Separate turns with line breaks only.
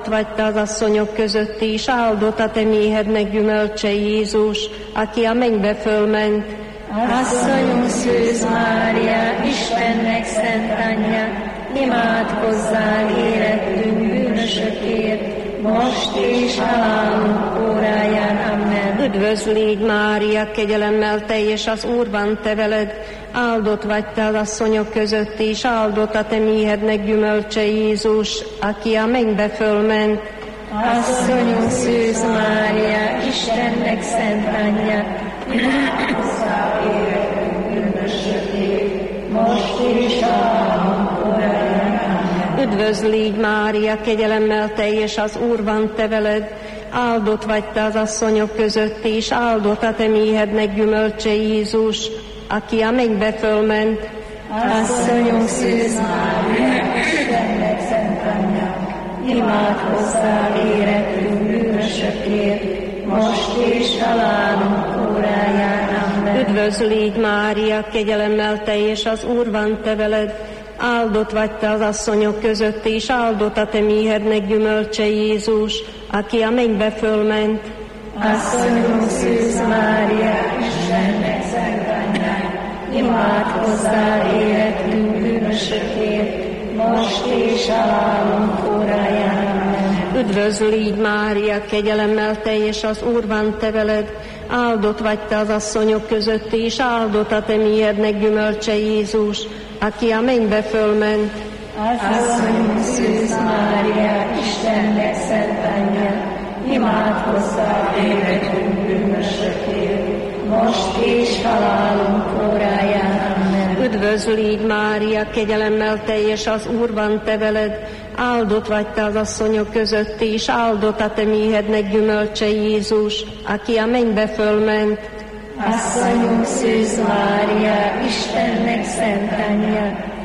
vagy te az asszonyok között is, áldott a te méhednek gyümölcse Jézus, aki a mennybe fölment.
Asszonyunk Szűz Mária, Istennek szent anyja, imádkozzál érettünk bűnösökért, most és halálunk óráján. Amen.
Üdvözl légy Mária, kegyelemmel teljes, az Úr van te veled, áldott vagy te az asszonyok között is, áldott a te méhednek gyümölcse Jézus, aki a mennybe fölment.
Asszonyunk Szűz Mária, Istennek szent anyja, imádkozzál érettünk bűnösökért, most és halálunk óráján. Amen.
Üdvözl légy Mária, kegyelemmel teljes, az Úr van te veled, áldott vagy te az asszonyok között is, áldott a te méhednek gyümölcse Jézus, aki a mennybe fölment.
Asszonyunk Szűz Mária, Istennek szent anyja, imádkozzál érettünk bűnösökért, most és halálunk óráján. Amen.
Üdvözl légy Mária, kegyelemmel teljes, az Úr van te veled, áldott vagy te az asszonyok között is, áldott a te méhednek gyümölcse Jézus, aki a mennybe fölment.
Asszonyunk Szűz Mária, Istennek szent anyja, imádkozzál érettünk bűnösökért, most és halálunk óráján. Amen.
Üdvözl légy Mária, kegyelemmel teljes, az Úr van te veled, áldott vagy te az asszonyok között is, áldott a te méhednek gyümölcse Jézus, aki a mennybe fölment.
Asszonyunk Szűz Mária, Istennek szent anyja, imádkozzál érettünk bűnösökért, most és halálunk óráján. Amen.
Üdvözl légy Mária, kegyelemmel teljes, az Úr van te veled, áldott vagy te az asszonyok között is, áldott a te méhednek gyümölcse Jézus, aki a mennybe fölment.
Asszonyunk Szűz Mária, Istennek szent anyja,